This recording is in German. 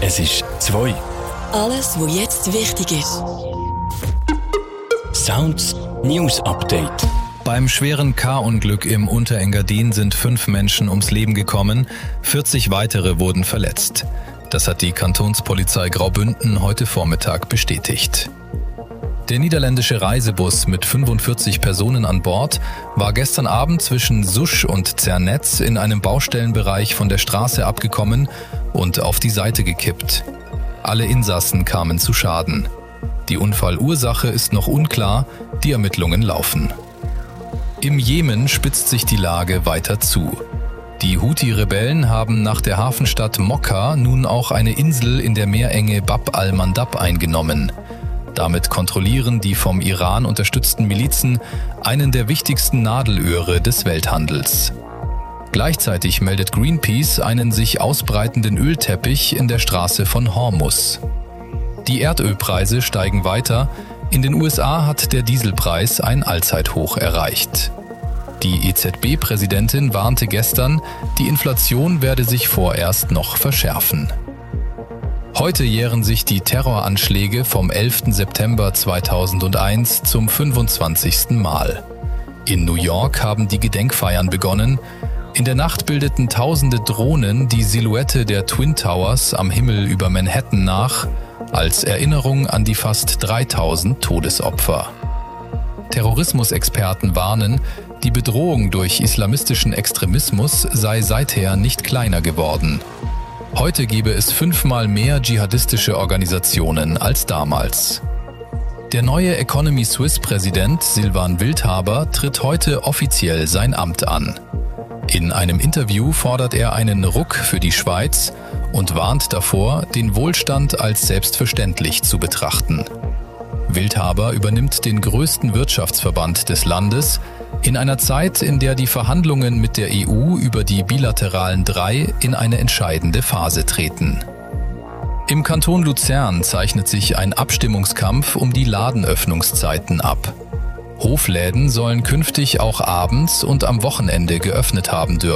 Es ist 2. Alles, was jetzt wichtig ist. Sounds News Update. Beim schweren K-Unglück im Unterengadin sind 5 Menschen ums Leben gekommen, 40 weitere wurden verletzt. Das hat die Kantonspolizei Graubünden heute Vormittag bestätigt. Der niederländische Reisebus mit 45 Personen an Bord war gestern Abend zwischen Susch und Zernetz in einem Baustellenbereich von der Straße abgekommen und auf die Seite gekippt. Alle Insassen kamen zu Schaden. Die Unfallursache ist noch unklar, die Ermittlungen laufen. Im Jemen spitzt sich die Lage weiter zu. Die Houthi-Rebellen haben nach der Hafenstadt Mokka nun auch eine Insel in der Meerenge Bab al-Mandab eingenommen. Damit kontrollieren die vom Iran unterstützten Milizen einen der wichtigsten Nadelöhre des Welthandels. Gleichzeitig meldet Greenpeace einen sich ausbreitenden Ölteppich in der Straße von Hormuz. Die Erdölpreise steigen weiter. In den USA hat der Dieselpreis ein Allzeithoch erreicht. Die EZB-Präsidentin warnte gestern, die Inflation werde sich vorerst noch verschärfen. Heute jähren sich die Terroranschläge vom 11. September 2001 zum 25. Mal. In New York haben die Gedenkfeiern begonnen. In der Nacht bildeten tausende Drohnen die Silhouette der Twin Towers am Himmel über Manhattan nach, als Erinnerung an die fast 3000 Todesopfer. Terrorismusexperten warnen, die Bedrohung durch islamistischen Extremismus sei seither nicht kleiner geworden. Heute gebe es 5-mal mehr dschihadistische Organisationen als damals. Der neue Economy Suisse-Präsident Silvan Wildhaber tritt heute offiziell sein Amt an. In einem Interview fordert er einen Ruck für die Schweiz und warnt davor, den Wohlstand als selbstverständlich zu betrachten. Wildhaber übernimmt den größten Wirtschaftsverband des Landes in einer Zeit, in der die Verhandlungen mit der EU über die bilateralen 3 in eine entscheidende Phase treten. Im Kanton Luzern zeichnet sich ein Abstimmungskampf um die Ladenöffnungszeiten ab. Hofläden sollen künftig auch abends und am Wochenende geöffnet haben dürfen.